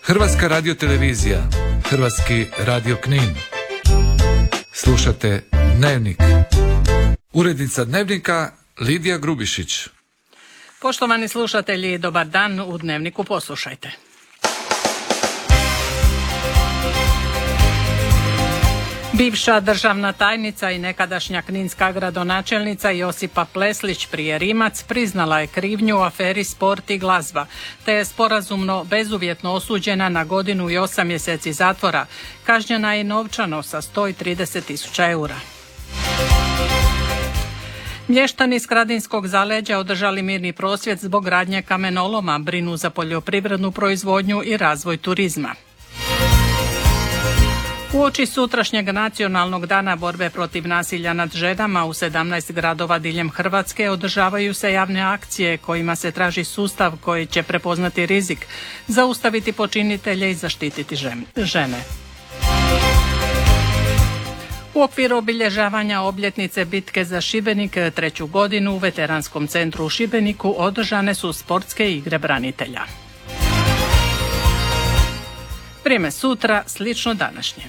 Hrvatska radiotelevizija, Hrvatski radio Knin. Slušate Dnevnik. Urednica Dnevnika Lidija Grubišić. Poštovani slušatelji, dobar dan, u Dnevniku poslušajte. Bivša državna tajnica i nekadašnja kninska gradonačelnica Josipa Pleslić, prije Rimac, priznala je krivnju u aferi Sport i glazba, te je sporazumno bezuvjetno osuđena na 1 godinu i 8 mjeseci zatvora. Kažnjena je novčano sa 130.000 eura. Mještani Skradinskog zaleđa održali mirni prosvjed zbog gradnje kamenoloma, brinu za poljoprivrednu proizvodnju i razvoj turizma. Uoči sutrašnjeg nacionalnog dana borbe protiv nasilja nad ženama u 17 gradova diljem Hrvatske održavaju se javne akcije kojima se traži sustav koji će prepoznati rizik, zaustaviti počinitelje i zaštititi žene. U okviru obilježavanja obljetnice bitke za Šibenik 3. godinu u Veteranskom centru u Šibeniku održane su sportske igre branitelja. Vrijeme sutra slično današnje.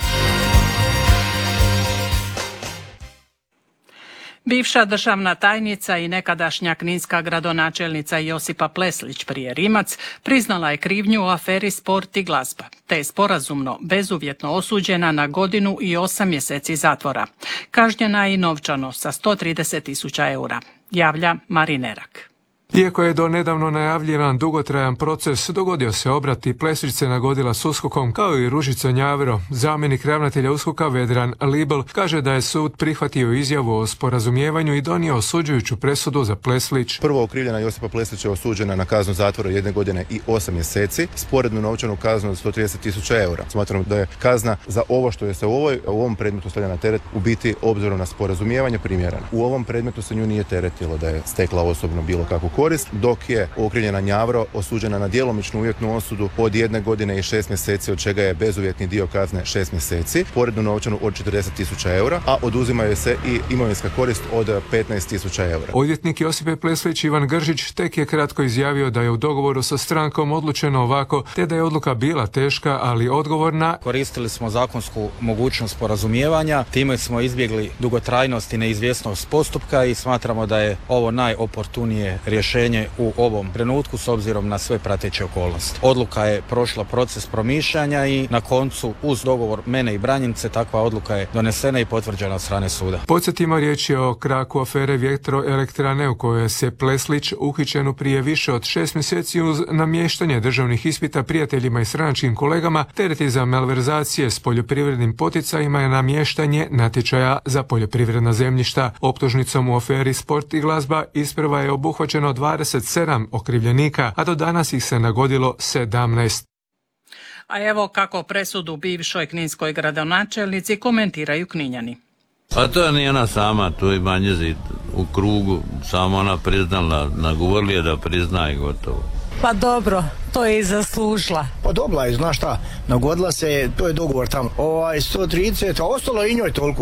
Bivša državna tajnica i nekadašnja kninska gradonačelnica Josipa Pleslić, prije Rimac, priznala je krivnju u aferi Sport i glazba, te je sporazumno bezuvjetno osuđena na 1 godinu i 8 mjeseci zatvora. Kažnjena je i novčano sa 130.000 eura, javlja Marinerak. Iako je do nedavno najavljivan dugotrajan proces, dogodio se obrat i Pleslić se nagodila s USKOK-om, kao i Ružica Njavro. Zamjenik ravnatelja USKOK-a Vedran Libel kaže da je sud prihvatio izjavu o sporazumijevanju i donio osuđujuću presudu za Pleslić. Prvo okrivljena Josipa Pleslić je osuđena na kaznu zatvora 1 godine i 8 mjeseci, sporednu novčanu kaznu od 130.000 eura. Smatram da je kazna za ovo što je se u ovom predmetu stavlja na teret u biti obzirom na sporazumijevanje primjerena. U ovom predmetu se nju nije teretilo da je stekla osobno bilo kakvu korist, dok je okrivljena Njavro osuđena na djelomičnu uvjetnu osudu od 1 godine i 6 mjeseci, od čega je bezuvjetni dio kazne 6 mjeseci, porednu novčanu od 40.000 eura, a oduzimaju se i imovinska korist od 15.000 eura. Odvjetnik Josipe Pleslić Ivan Gržić tek je kratko izjavio da je u dogovoru sa strankom odlučeno ovako, te da je odluka bila teška, ali odgovorna. Koristili smo zakonsku mogućnost sporazumijevanja, time smo izbjegli dugotrajnost i neizvjesnost postupka i smatramo da je ovo najoportunije rješenje u ovom trenutku s obzirom na sve prateće okolnosti. Odluka je prošla proces promišljanja i na koncu uz dogovor mene i branjenice takva odluka je donesena i potvrđena od strane suda. Podsjetimo, riječ je o kraku afere vjetroelektrane u kojoj se Pleslić, uhićenu prije više od 6 mjeseci uz namještanje državnih ispita prijateljima i stranačkim kolegama, tereti za malverzacije s poljoprivrednim poticajima i namještanje natječaja za poljoprivredna zemljišta. Optužnicom u aferi Sport i glazba isprva je obuhvaćeno 27 okrivljenika, a do danas ih se nagodilo 17. A evo kako presudu bivšoj kninskoj gradonačelnici komentiraju Kninjani. A to je nije ona sama, tu ima njezi u krugu, samo ona priznala, nagovorili je da prizna i gotovo. Pa dobro, to je i zaslužila. Pa dobila je, znaš šta, nagodila se, to je dogovor tamo. 130, a ostalo je i njoj toliko.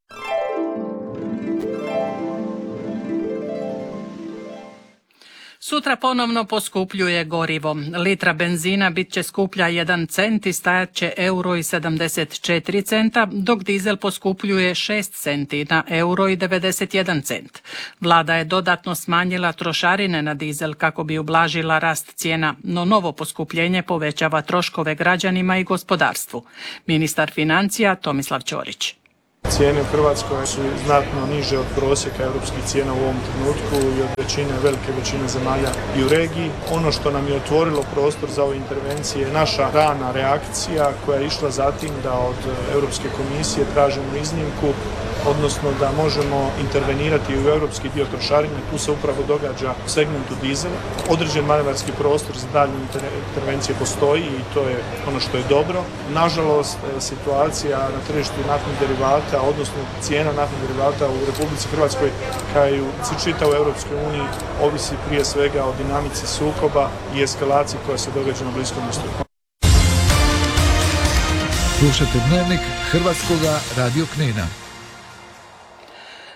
Sutra ponovno poskupljuje gorivo. Litra benzina bit će skuplja 1 cent i stajat će €1,74, dok dizel poskupljuje 6 centi na €1,91 cent. Vlada je dodatno smanjila trošarine na dizel kako bi ublažila rast cijena, no novo poskupljenje povećava troškove građanima i gospodarstvu. Ministar financija Tomislav Ćorić. Cijene u Hrvatskoj su znatno niže od prosjeka europskih cijena u ovom trenutku i od velike većine zemalja i u regiji. Ono što nam je otvorilo prostor za ove intervencije je naša rana reakcija koja je išla za tim da od Europske komisije tražimo iznimku, odnosno da možemo intervenirati u europski dio trošarine. Tu se upravo događa u segmentu dizela. Određen manevarski prostor za daljnje intervencije postoji i to je ono što je dobro. Nažalost, situacija na tržištu naftnih derivata, odnosno cijena naftnih derivata u Republici Hrvatskoj kao i u čitavoj Europskoj uniji ovisi prije svega o dinamici sukoba i eskalaciji koja se događa na Bliskom istoku. Slušajte Dnevnik Hrvatskoga radio Knina.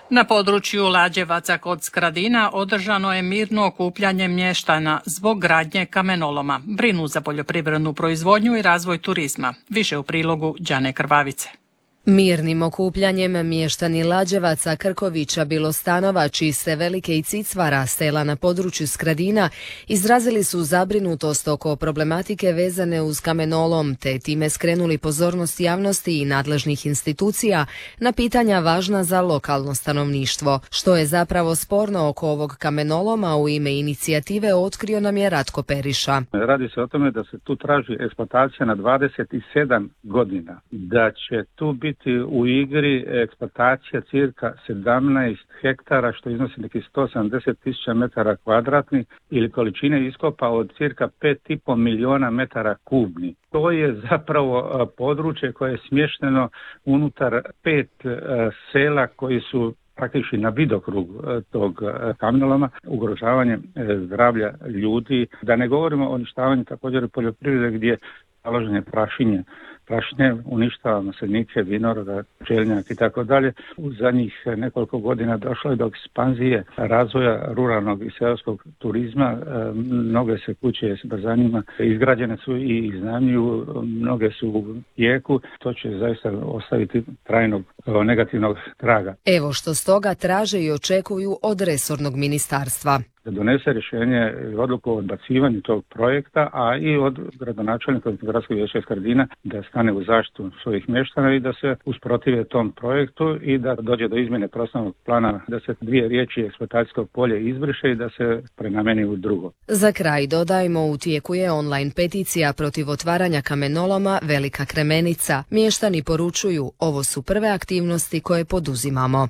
Na području Lađevaca kod Skradina održano je mirno okupljanje mještana zbog gradnje kamenoloma. Brinu za poljoprivrednu proizvodnju i razvoj turizma. Više u prilogu Đane Krvavice. Mirnim okupljanjem mještani Lađevaca, Krkovića, Bilostanova, Čiste, Velike i Cicvara, sela na području Skradina, izrazili su zabrinutost oko problematike vezane uz kamenolom, te time skrenuli pozornost javnosti i nadležnih institucija na pitanja važna za lokalno stanovništvo. Što je zapravo sporno oko ovog kamenoloma, u ime inicijative otkrio nam je Ratko Periša. Radi se o tome da se tu traži eksploatacija na 27 godina, da će tu biti u igri eksploatacija cirka 17 hektara, što iznosi nekih 170.000 metara kvadratnih ili količine iskopa od cirka 5,5 miliona metara kubnih. To je zapravo područje koje je smješteno unutar 5 sela koji su praktički na vidokrug tog kamenoloma, ugrožavanje zdravlja ljudi, da ne govorimo o uništavanju također poljoprivrede gdje založenje prašinje uništava maslinike, vinoroda, pčelinjak i tako dalje. U zadnjih nekoliko godina došlo je do ekspanzije razvoja ruralnog i seoskog turizma. Mnoge se kuće s bazanima izgrađene su i iznajmljuju, mnoge su u tijeku. To će zaista ostaviti trajnog negativnog traga. Evo što stoga traže i očekuju od resornog ministarstva. Da donese rješenje i odluku o odbacivanju tog projekta, a i od gradonačelnika Gradskog vijeća Skradina da stane u zaštitu svojih mještana i da se usprotive tom projektu i da dođe do izmjene prostornog plana, da se 2 riječi eksploatacijsko polje izbriše i da se prenameni u drugo. Za kraj dodajmo, u tijeku je online peticija protiv otvaranja kamenoloma Velika Kremenica. Mještani poručuju, ovo su prve aktivnosti koje poduzimamo.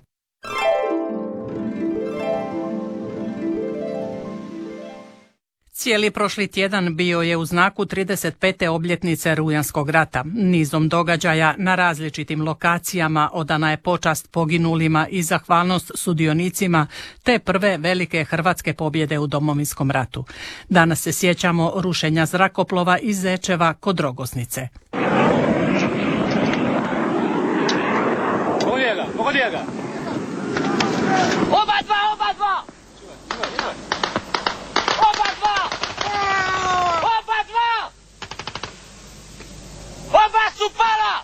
Cijeli prošli tjedan bio je u znaku 35. obljetnice Rujanskog rata. Nizom događaja na različitim lokacijama odana je počast poginulima i zahvalnost sudionicima te prve velike hrvatske pobjede u Domovinskom ratu. Danas se sjećamo rušenja zrakoplova iz Zečeva kod Rogoznice. Pogodi ga! Oba dva! Oba su pala!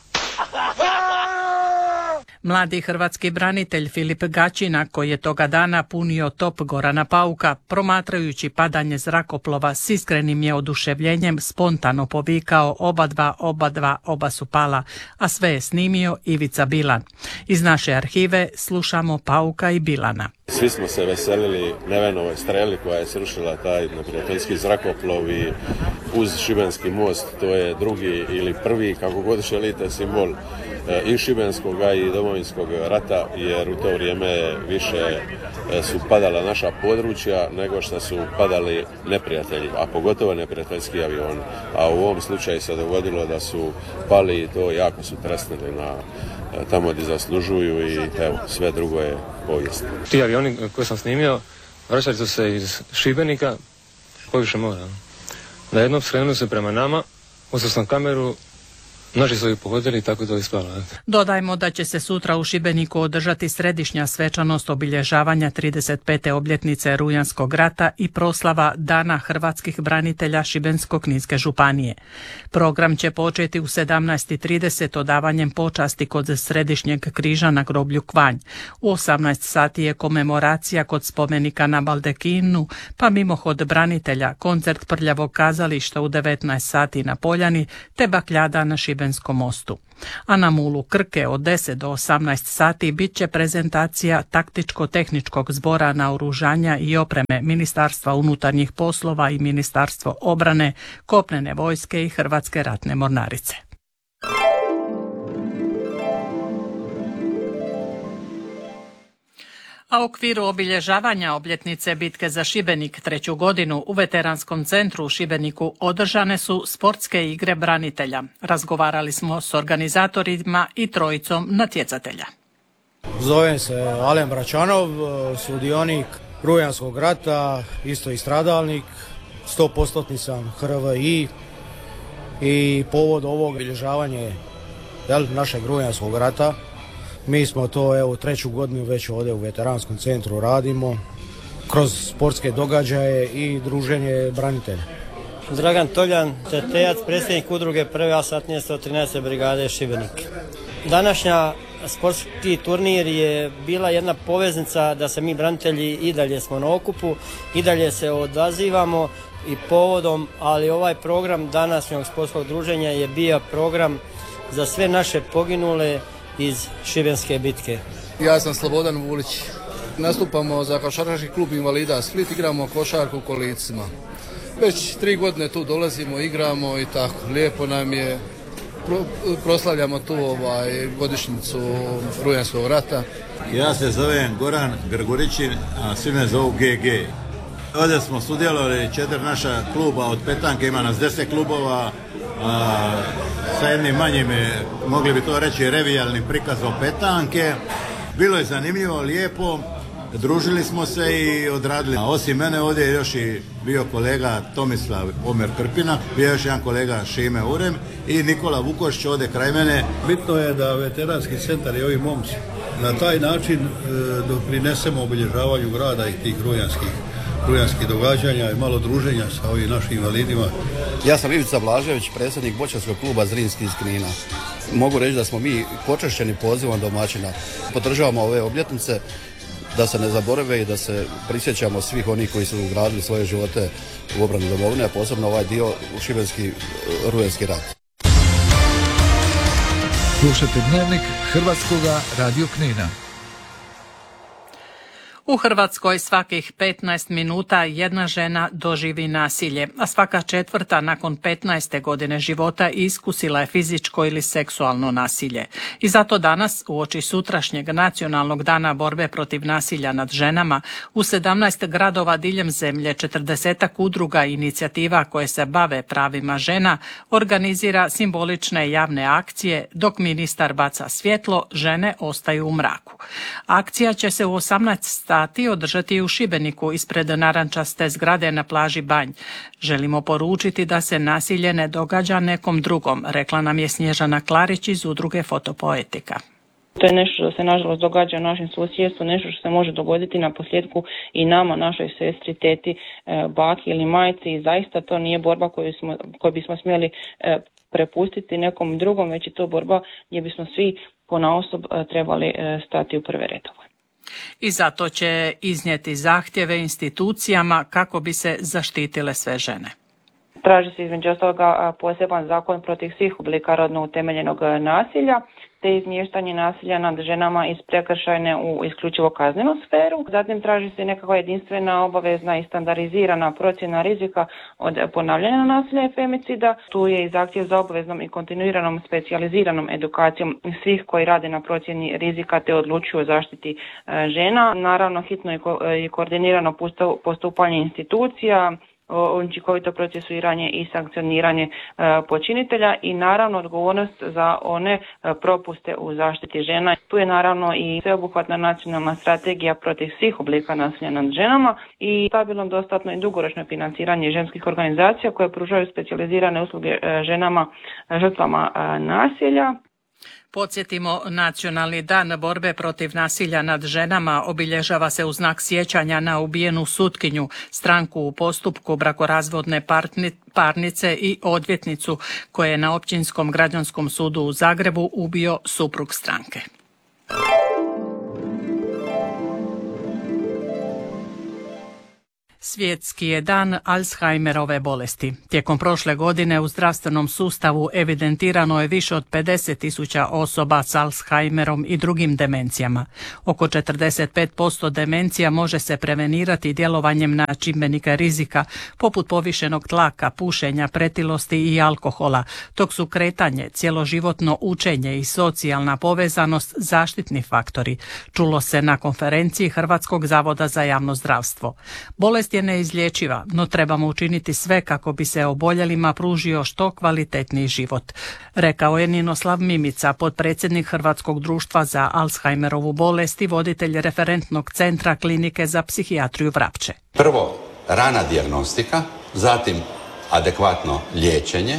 Mladi hrvatski branitelj Filip Gačina, koji je toga dana punio top Gorana Pauka, promatrajući padanje zrakoplova s iskrenim je oduševljenjem spontano povikao oba su pala, a sve je snimio Ivica Bilan. Iz naše arhive slušamo Pauka i Bilana. Svi smo se veselili Nevenovoj streli koja je srušila taj neprijateljski zrakoplov i uz Šibenski most, to je drugi ili prvi, kako god želite, simbol i Šibenskog i Domovinskog rata, jer u to vrijeme više su padala naša područja nego što su padali neprijatelji, a pogotovo neprijateljski avioni. A u ovom slučaju se dogodilo da su pali i to jako su tresnili na tamo gdje zaslužuju i evo, sve drugo je povijest. Ti avioni koje sam snimio vraćali su se iz Šibenika poviše mora. Na jednom skrenuli se prema nama, uzeo sam kameru, naši su ih pogodili i tako to ispalo. Dodajmo da će se sutra u Šibeniku održati središnja svečanost obilježavanja 35. obljetnice Rujanskog rata i proslava Dana hrvatskih branitelja Šibensko-kninske županije. Program će početi u 17:30 odavanjem počasti kod središnjeg križa na groblju Kvanj. U 18 sati je komemoracija kod spomenika na Baldekinu, pa mimohod branitelja, koncert Prljavog kazališta u 19 sati na Poljani, te bakljada na Šibenskom mostu. A na Mulu Krke od 10 do 18 sati bit će prezentacija taktičko-tehničkog zbora naoružanja i opreme Ministarstva unutarnjih poslova i Ministarstvo obrane, kopnene vojske i Hrvatske ratne mornarice. A u okviru obilježavanja obljetnice bitke za Šibenik 3. godinu u Veteranskom centru u Šibeniku održane su sportske igre branitelja. Razgovarali smo s organizatorima i trojicom natjecatelja. Zovem se Alen Bračanov, sudionik Rujanskog rata, isto i stradalnik, 100% sam HRVI i povod ovog obilježavanja našeg Rujanskog rata Mi smo to evo 3. godinu već ovdje u veteranskom centru radimo kroz sportske događaje i druženje branitelja. Dragan Toljan, tetejac, predsjednik udruge 1. satnije 113. brigade Šibenik. Današnja sportski turnir je bila jedna poveznica da se mi branitelji i dalje smo na okupu, i dalje se odazivamo i povodom, ali ovaj program današnjeg sportskog druženja je bio program za sve naše poginule iz Šibenske bitke. Ja sam Slobodan Vulić. Nastupamo za košarkaški klub invalida Split, igramo košarku u kolicima. Već 3 godine tu dolazimo, igramo i tako. Lijepo nam je, proslavljamo tu godišnjicu Rujanskog rata. Ja se zovem Goran Grgurićin, a svi me zovu GG. Ovdje smo sudjelovali 4 naša kluba od petanke, ima nas 10 klubova, sa jednim manjim, mogli bi to reći, revijalnim prikazom petanke. Bilo je zanimljivo, lijepo, družili smo se i odradili. A osim mene ovdje je još i bio kolega Tomislav Omer Krpina, bio još jedan kolega Šime Urem i Nikola Vukošić ovdje kraj mene. Bitno je da veteranski centar i ovi momci na taj način doprinesemo obilježavanju grada i tih rujanskih događanja i malo druženja sa ovim našim invalidima. Ja sam Ivica Blažević, predsjednik boćarskog kluba Zrinski iz Knina. Mogu reći da smo mi počašćeni pozivom domaćina. Podržavamo ove obljetnice da se ne zaborave i da se prisjećamo svih onih koji su ugradili svoje živote u obranu domovine, a posebno ovaj dio u Šibenski rujanski rat. Slušajte Dnevnik Hrvatskoga radio Knina. U Hrvatskoj svakih 15 minuta jedna žena doživi nasilje, a svaka 4. nakon 15. godine života iskusila je fizičko ili seksualno nasilje. I zato danas, uoči sutrašnjeg nacionalnog dana borbe protiv nasilja nad ženama, u 17 gradova diljem zemlje 40 udruga i inicijativa koje se bave pravima žena organizira simbolične javne akcije, dok ministar baca svjetlo, žene ostaju u mraku. Akcija će se u 18 sati održati u Šibeniku ispred narančaste zgrade na plaži Banj. Želimo poručiti da se nasilje ne događa nekom drugom, rekla nam je Snježana Klarić iz udruge Fotopoetika. To je nešto što se nažalost događa u našem susjedstvu, nešto što se može dogoditi na posljedku i nama, našoj sestri, teti, baki ili majci, i zaista to nije borba koju bismo smjeli prepustiti nekom drugom, već je to borba gdje bismo svi ponaosob trebali stati u prve redove. I zato će iznijeti zahtjeve institucijama kako bi se zaštitile sve žene. Traži se između ostaloga poseban zakon protiv svih oblika rodno utemeljenog nasilja, te izmještanje nasilja nad ženama iz prekršajne u isključivo kaznenu sferu. Zatim traži se nekakva jedinstvena, obavezna i standardizirana procjena rizika od ponavljanja nasilja i femicida. Tu je i zahtjev za obaveznom i kontinuiranom specijaliziranom edukacijom svih koji rade na procjeni rizika te odlučuju o zaštiti žena. Naravno, hitno i koordinirano postupanje institucija, učinkovito procesuiranje i sankcioniranje počinitelja i naravno odgovornost za one propuste u zaštiti žena. Tu je naravno i sveobuhvatna nacionalna strategija protiv svih oblika nasilja nad ženama i stabilno, dostatno i dugoročno financiranje ženskih organizacija koje pružaju specijalizirane usluge ženama žrtvama nasilja. Podsjetimo, Nacionalni dan borbe protiv nasilja nad ženama obilježava se u znak sjećanja na ubijenu sutkinju, stranku u postupku brakorazvodne parnice i odvjetnicu koje je na Općinskom građanskom sudu u Zagrebu ubio suprug stranke. Svjetski je dan Alzheimerove bolesti. Tijekom prošle godine u zdravstvenom sustavu evidentirano je više od 50.000 osoba s Alzheimerom i drugim demencijama. Oko 45% demencija može se prevenirati djelovanjem na čimbenike rizika, poput povišenog tlaka, pušenja, pretilosti i alkohola, dok su kretanje, cjeloživotno učenje i socijalna povezanost zaštitni faktori, čulo se na konferenciji Hrvatskog zavoda za javno zdravstvo. Bolest je neizlječiva, no trebamo učiniti sve kako bi se oboljelima pružio što kvalitetniji život, rekao je Ninoslav Mimica, potpredsjednik Hrvatskog društva za Alzheimerovu bolest i voditelj referentnog centra Klinike za psihijatriju Vrapče. Prvo, rana dijagnostika, zatim adekvatno liječenje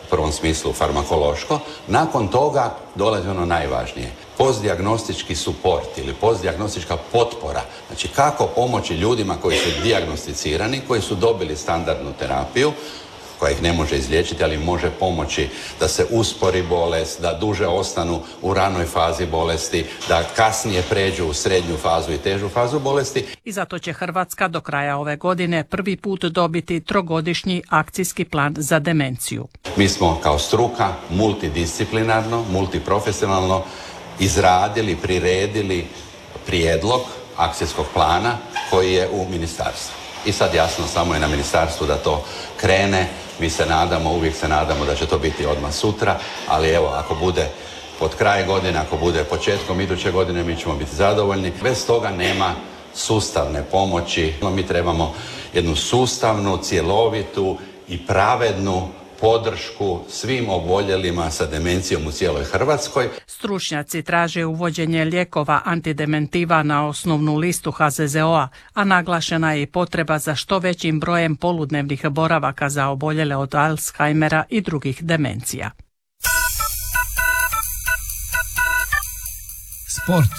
prvom smislu farmakološko. Nakon toga dolazi ono najvažnije. Postdijagnostički suport ili postdijagnostička potpora. Znači kako pomoći ljudima koji su dijagnosticirani, koji su dobili standardnu terapiju, koja ih ne može izliječiti, ali može pomoći da se uspori bolest, da duže ostanu u ranoj fazi bolesti, da kasnije pređu u srednju fazu i težu fazu bolesti. I zato će Hrvatska do kraja ove godine prvi put dobiti 3-godišnji akcijski plan za demenciju. Mi smo kao struka multidisciplinarno, multiprofesionalno izradili, priredili prijedlog akcijskog plana koji je u ministarstvu. I sad jasno, samo je na ministarstvu da to krene. Mi se nadamo, uvijek se nadamo da će to biti odmah sutra, ali evo, ako bude pod kraj godine, ako bude početkom iduće godine, mi ćemo biti zadovoljni. Bez toga nema sustavne pomoći. Mi trebamo jednu sustavnu, cjelovitu i pravednu podršku svim oboljelima sa demencijom u cijeloj Hrvatskoj. Stručnjaci traže uvođenje lijekova antidementiva na osnovnu listu HZZO-a, a naglašena je i potreba za što većim brojem poludnevnih boravaka za oboljele od Alzheimera i drugih demencija. Sport.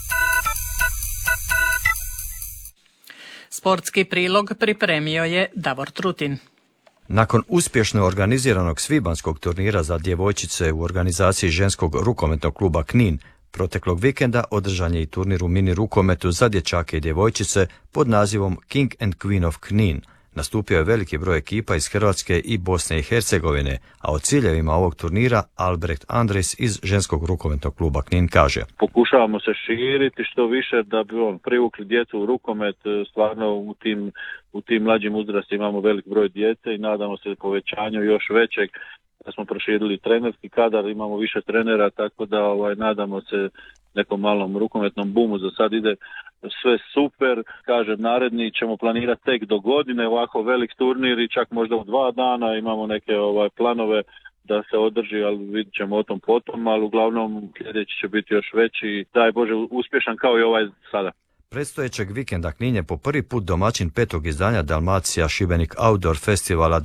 Sportski prilog pripremio je Davor Trutin. Nakon uspješno organiziranog svibanskog turnira za djevojčice u organizaciji ženskog rukometnog kluba Knin, proteklog vikenda održan je i turnir u mini rukometu za dječake i djevojčice pod nazivom King and Queen of Knin. Nastupio je veliki broj ekipa iz Hrvatske i Bosne i Hercegovine, a o ciljevima ovog turnira Albrecht Andres iz ženskog rukometnog kluba Knin kaže: Pokušavamo se širiti što više da bi privukli djecu u rukomet. Stvarno u tim mlađim uzrastima imamo velik broj djece i nadamo se povećanju još većeg. Da smo proširili trenerski kadar, imamo više trenera, tako da nadamo se nekom malom rukometnom bumu. Za sad ide sve super, kažem, naredni ćemo planirati tek do godine, ovako velik turnir i čak možda u 2 dana imamo neke planove da se održi, ali vidit ćemo o tom potom, ali uglavnom sljedeći će biti još veći, daj Bože uspješan kao i ovaj sada. Predstojećeg vikenda Knin je po prvi put domaćin 5. izdanja Dalmacija Šibenik Outdoor Festivala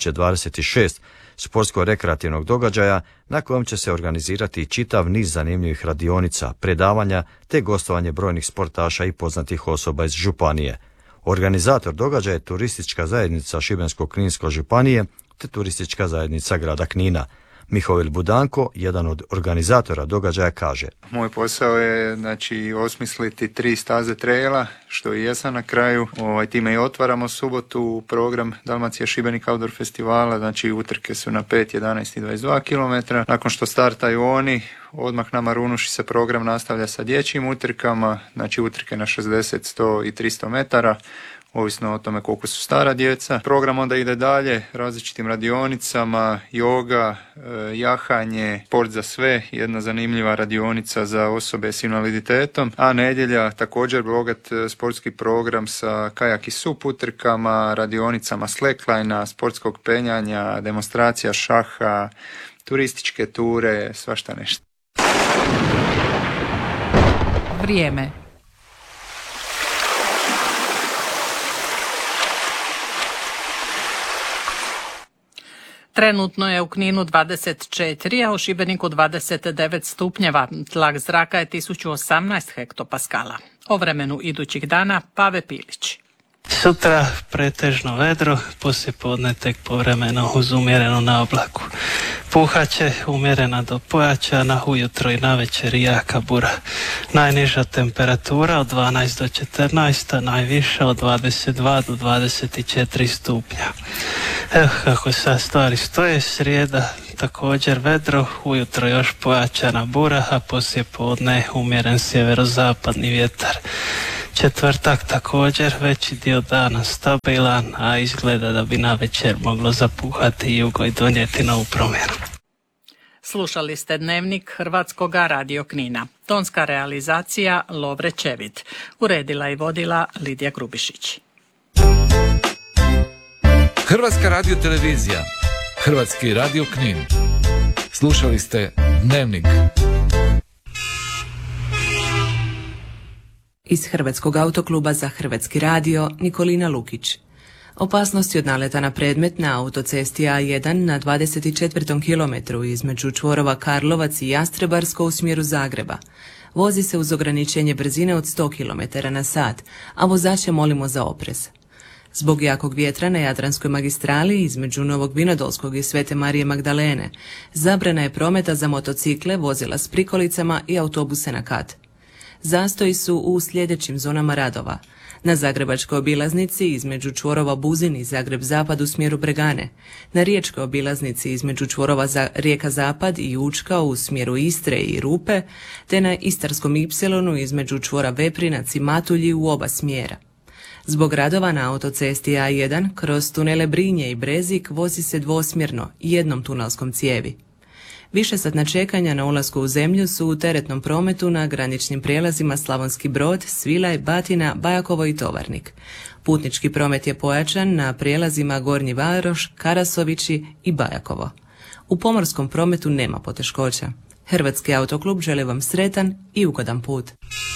2026, sportsko-rekreativnog događaja na kojem će se organizirati čitav niz zanimljivih radionica, predavanja te gostovanje brojnih sportaša i poznatih osoba iz županije. Organizator događaja je turistička zajednica Šibensko-kninske županije te turistička zajednica grada Knina. Mihovil Budanko, jedan od organizatora događaja, kaže: Moj posao je osmisliti 3 staze traila, što i jesam na kraju. Time i otvaramo subotu program Dalmacija Šibenik Outdoor Festivala, utrke su na 5, 11 i 22 km. Nakon što startaju oni, odmah na Marunuši se program nastavlja sa dječjim utrkama, utrke na 60, 100 i 300 metara. Ovisno o tome koliko su stara djeca. Program onda ide dalje različitim radionicama, joga, jahanje, sport za sve, jedna zanimljiva radionica za osobe s invaliditetom, a nedjelja također bogat sportski program sa kajak i sup utrkama, radionicama slacklinea, sportskog penjanja, demonstracija šaha, turističke ture, svašta nešto. Vrijeme. Trenutno je u Kninu 24, a u Šibeniku 29 stupnjeva. Tlak zraka je 1018 hektopaskala. O vremenu idućih dana Pave Pilić. Sutra pretežno vedro, poslijepodne tek povremeno uz umjerenu naoblaku. Puhaće umjerena do pojačana, ujutro i navečer jaka bura. Najniža temperatura od 12 do 14, a najviša od 22 do 24 stupnja. Evo kako sad stvari stoje, srijeda također vedro, ujutro još pojačana bura, a poslijepodne umjeren sjeverozapadni vjetar. Četvrtak također veći dio dana stabilan, a izgleda da bi navečer moglo zapuhati jugo i donijeti novu promjenu. Slušali ste dnevnik Hrvatskog radio Knina. Tonska realizacija Lovre Čevit. Uredila i vodila Lidija Grubišić. Hrvatska radiotelevizija. Hrvatski radio Knin. Slušali ste dnevnik. Iz Hrvatskog autokluba za Hrvatski radio Nikolina Lukić. Opasnosti od naleta na predmet na autocesti A1 na 24. kilometru između čvorova Karlovac i Jastrebarsko u smjeru Zagreba. Vozi se uz ograničenje brzine od 100 km na sat, a vozače molimo za oprez. Zbog jakog vjetra na Jadranskoj magistrali između Novog Vinodolskog i Svete Marije Magdalene zabrana je prometa za motocikle, vozila s prikolicama i autobuse na kat. Zastoji su u sljedećim zonama radova. Na Zagrebačkoj obilaznici između čvorova Buzin i Zagreb Zapad u smjeru Bregane, na Riječkoj obilaznici između čvorova Rijeka Zapad i Učka u smjeru Istre i Rupe, te na Istarskom Ipsilonu između čvora Veprinac i Matulji u oba smjera. Zbog radova na autocesti A1 kroz tunele Brinje i Brezik vozi se dvosmjerno jednom tunelskom cijevi. Višesatna čekanja na ulasku u zemlju su u teretnom prometu na graničnim prijelazima Slavonski Brod, Svilaj, Batina, Bajakovo i Tovarnik. Putnički promet je pojačan na prijelazima Gornji Varoš, Karasovići i Bajakovo. U pomorskom prometu nema poteškoća. Hrvatski autoklub želi vam sretan i ugodan put.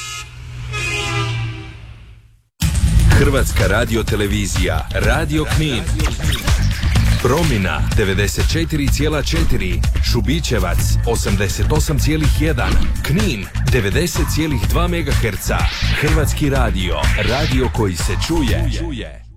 Hrvatska radiotelevizija, Radio Knin. Promina 94,4, Šubićevac 88,1, Knin 90,2 MHz. Hrvatski radio, radio koji se čuje.